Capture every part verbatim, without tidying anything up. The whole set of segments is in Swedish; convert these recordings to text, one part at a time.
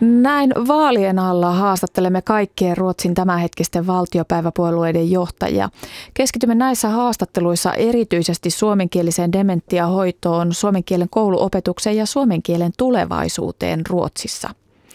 Näin vaalien alla haastattelemme kaikkien Ruotsin tämänhetkisten valtiopäiväpuolueiden johtajia. Keskitymme näissä haastatteluissa erityisesti suomenkieliseen dementiahoitoon, suomen kielen kouluopetukseen ja suomen kielen tulevaisuuteen Ruotsissa.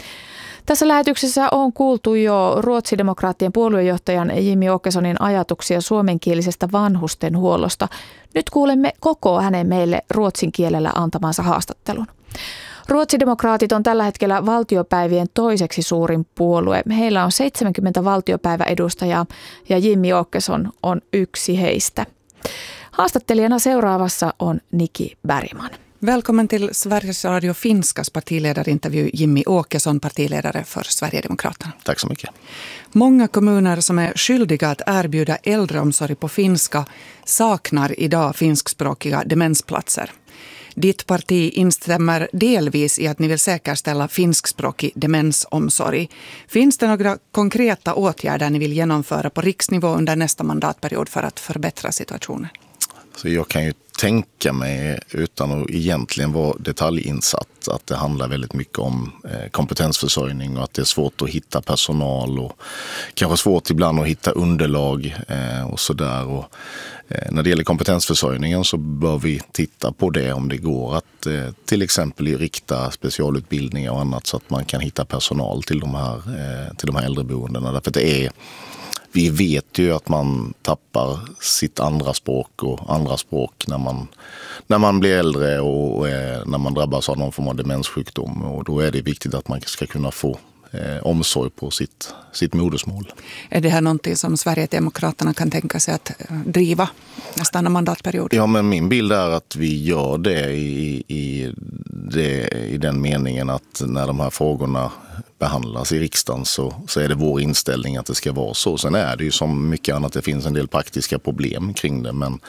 Tässä lähetyksessä on kuultu jo ruotsidemokraattien puoluejohtajan Jimmie Åkessonin ajatuksia suomenkielisestä vanhustenhuollosta. Nyt kuulemme koko hänen meille ruotsin kielellä antamansa haastattelun. Ruotsidemokraatit on tällä hetkellä valtiopäivien toiseksi suurin puolue. Heillä on seitsemänkymmentä valtiopäiväedustajaa ja Jimmie Åkesson on yksi heistä. Haastattelijana seuraavassa on Niki Bergman. Välkommen till Sveriges Radio Finskas partiledarintervju, Jimmie Åkesson, partiledare för Sverigedemokraterna. Tack så mycket. Många kommuner som är skyldiga att erbjuda äldreomsorg på finska saknar idag finskspråkiga demensplatser. Ditt parti instämmer delvis i att ni vill säkerställa finskspråkig demensomsorg. Finns det några konkreta åtgärder ni vill genomföra på riksnivå under nästa mandatperiod för att förbättra situationen? Så jag kan ju tänka mig, utan att egentligen vara detaljinsatt, att det handlar väldigt mycket om kompetensförsörjning och att det är svårt att hitta personal och kanske svårt ibland att hitta underlag och sådär. Och när det gäller kompetensförsörjningen så bör vi titta på det om det går att till exempel rikta specialutbildningar och annat så att man kan hitta personal till de här, till de här äldreboendena. Därför att det är Vi vet ju att man tappar sitt andra språk och andra språk när man, när man blir äldre och eh, när man drabbas av någon form av demenssjukdom. Och då är det viktigt att man ska kunna få eh, omsorg på sitt, sitt modersmål. Är det här någonting som Sverigedemokraterna kan tänka sig att driva nästa mandatperiod? Ja, men min bild är att vi gör det i, i, det, i den meningen att när de här frågorna behandlas i riksdagen så, så är det vår inställning att det ska vara så. Sen är det ju som mycket annat, det finns en del praktiska problem kring det, men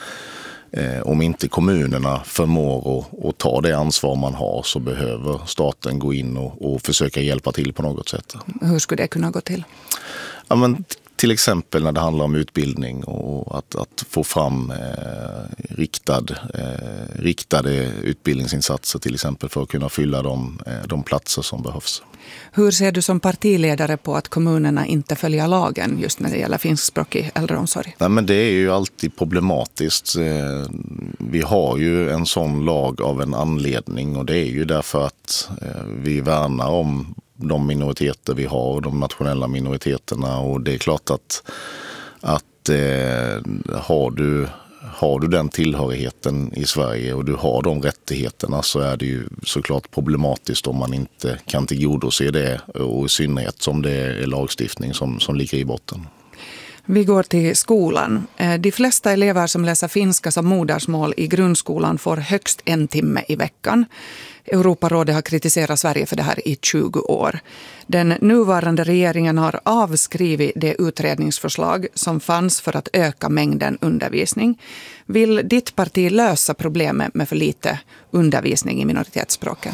eh, om inte kommunerna förmår att, att ta det ansvar man har så behöver staten gå in och, och försöka hjälpa till på något sätt. Hur skulle det kunna gå till? Ja, men till exempel när det handlar om utbildning och att, att få fram eh, riktad, eh, riktade utbildningsinsatser till exempel för att kunna fylla de, eh, de platser som behövs. Hur ser du som partiledare på att kommunerna inte följer lagen just när det gäller finskspråkig äldreomsorg? Nej, men det är ju alltid problematiskt. Vi har ju en sån lag av en anledning och det är ju därför att vi värnar om de minoriteter vi har, de nationella minoriteterna, och det är klart att, att eh, har du Har du den tillhörigheten i Sverige och du har de rättigheterna så är det ju såklart problematiskt om man inte kan tillgodose det, och i synnerhet som det är lagstiftning som, som ligger i botten. Vi går till skolan. De flesta elever som läser finska som modersmål i grundskolan får högst en timme i veckan. Europarådet har kritiserat Sverige för det här i tjugo år. Den nuvarande regeringen har avskrivit det utredningsförslag som fanns för att öka mängden undervisning. Vill ditt parti lösa problemet med för lite undervisning i minoritetsspråken?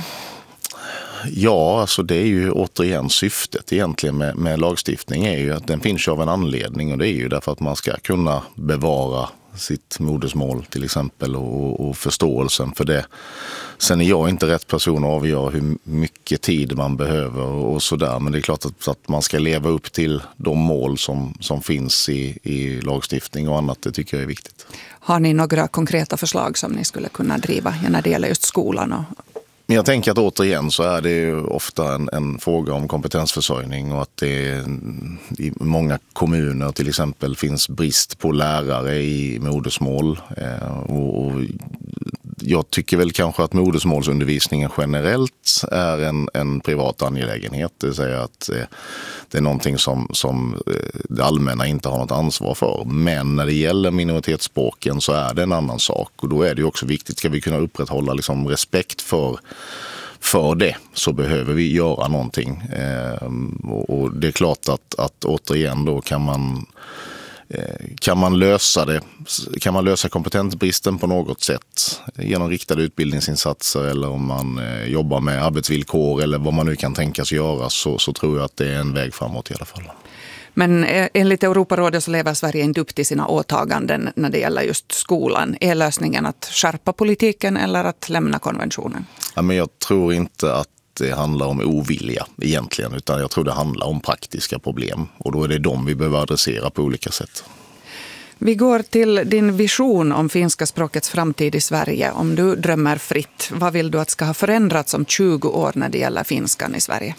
Ja, alltså det är ju återigen syftet egentligen med, med lagstiftning är ju att den finns av en anledning, och det är ju därför att man ska kunna bevara sitt modersmål till exempel och, och förståelsen för det. Sen är jag inte rätt person att avgöra hur mycket tid man behöver och sådär, men det är klart att, att man ska leva upp till de mål som, som finns i, i lagstiftning och annat, det tycker jag är viktigt. Har ni några konkreta förslag som ni skulle kunna driva när det gäller just skolan? Och Men jag tänker att återigen så är det ju ofta en, en fråga om kompetensförsörjning, och att det i många kommuner till exempel finns brist på lärare i modersmål. Eh, och, och jag tycker väl kanske att modersmålsundervisningen generellt är en, en privat angelägenhet. Det vill säga att eh, det är någonting som, som det allmänna inte har något ansvar för. Men när det gäller minoritetsspråken så är det en annan sak. Och då är det ju också viktigt, ska vi kunna upprätthålla liksom respekt för För det så behöver vi göra någonting. Eh, och, och det är klart att, att återigen då kan man, eh, kan man lösa det. Kan man lösa kompetensbristen på något sätt genom riktade utbildningsinsatser, eller om man eh, jobbar med arbetsvillkor eller vad man nu kan tänkas göra, så, så tror jag att det är en väg framåt i alla fall. Men enligt Europarådet så lever Sverige inte upp till sina åtaganden när det gäller just skolan. Är lösningen att skärpa politiken eller att lämna konventionen? Ja, men jag tror inte att det handlar om ovilja egentligen, utan jag tror det handlar om praktiska problem. Och då är det de vi behöver adressera på olika sätt. Vi går till din vision om finska språkets framtid i Sverige. Om du drömmer fritt, vad vill du att ska ha förändrats om tjugo år när det gäller finskan i Sverige?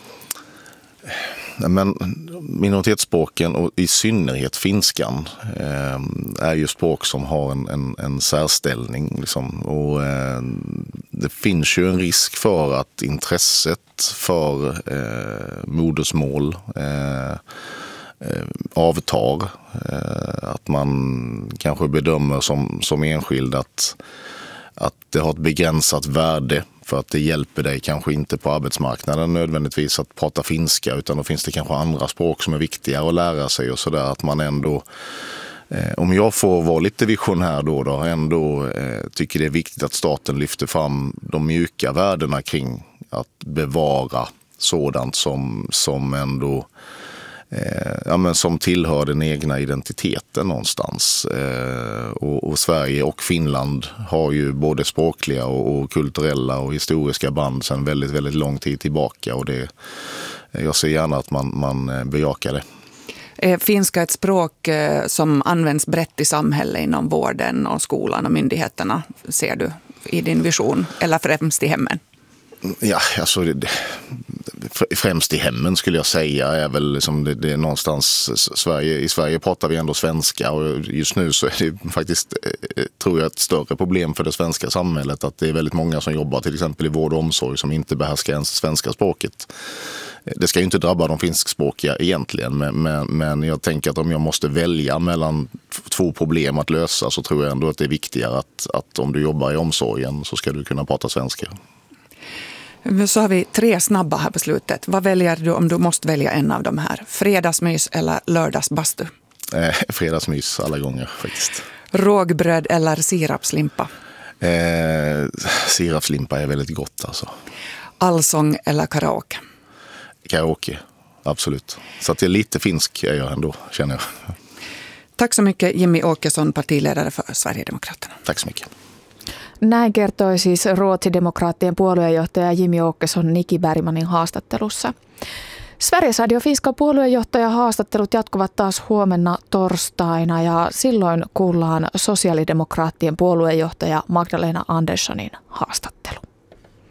Men minoritetsspråken och i synnerhet finskan eh, är ju språk som har en, en, en särställning. Liksom. Och, eh, det finns ju en risk för att intresset för eh, modersmål eh, eh, avtar. Eh, att man kanske bedömer som, som enskild att, att det har ett begränsat värde. För att det hjälper dig kanske inte på arbetsmarknaden nödvändigtvis att prata finska, utan då finns det kanske andra språk som är viktigare att lära sig och sådär. Att man ändå, eh, om jag får vara lite visionär då, då ändå eh, tycker det är viktigt att staten lyfter fram de mjuka värdena kring att bevara sådant som, som ändå Eh, ja, men som tillhör den egna identiteten någonstans. Eh, och, och Sverige och Finland har ju både språkliga och, och kulturella och historiska band sedan väldigt, väldigt lång tid tillbaka. Och det, jag ser gärna att man, man bejakar det. Är finska ett språk eh, som används brett i samhället inom vården och skolan och myndigheterna, ser du i din vision, eller främst i hemmen? Ja, alltså det, främst i hemmen skulle jag säga är väl liksom det, det är någonstans Sverige, i Sverige pratar vi ändå svenska, och just nu så är det faktiskt, tror jag, ett större problem för det svenska samhället att det är väldigt många som jobbar till exempel i vård och omsorg som inte behärskar ens svenska språket. Det ska ju inte drabba de finskspråkiga egentligen, men, men, men jag tänker att om jag måste välja mellan två problem att lösa, så tror jag ändå att det är viktigare att, att om du jobbar i omsorgen så ska du kunna prata svenska. Så har vi tre snabba här på slutet. Vad väljer du om du måste välja en av de här? Fredagsmys eller lördagsbastu? Eh, fredagsmys alla gånger faktiskt. Rågbröd eller sirapslimpa? Eh, sirapslimpa är väldigt gott alltså. Allsång eller karaoke? Karaoke, absolut. Så att det är lite finsk är jag ändå, känner jag. Tack så mycket Jimmy Åkesson, partiledare för Sverigedemokraterna. Tack så mycket. Näin kertoi siis ruotsidemokraattien puoluejohtaja Jimmy Åkesson Niki Bergmanin haastattelussa. Sveriges Radio Finskan puoluejohtaja haastattelut jatkuvat taas huomenna torstaina ja silloin kuullaan sosiaalidemokraattien puoluejohtaja Magdalena Anderssonin haastattelu.